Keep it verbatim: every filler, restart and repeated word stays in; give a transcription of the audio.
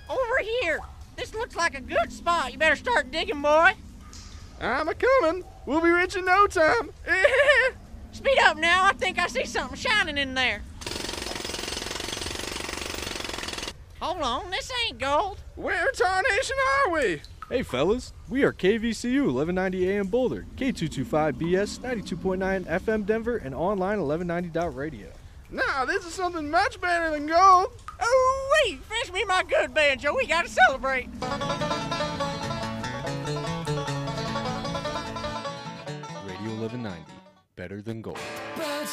Over here. This looks like a good spot. You better start digging, boy. I'm a-coming. We'll be rich in no time. Speed up now. I think I see something shining in there. Hold on, this ain't gold. Where tarnation are we? Hey fellas, we are K V C U eleven ninety A M Boulder, K two twenty-five B S ninety-two point nine F M Denver, and online eleven ninety dot radio. Nah, this is something much better than gold. Oh, wait, finish me my good banjo. We gotta celebrate. Radio eleven ninety, better than gold.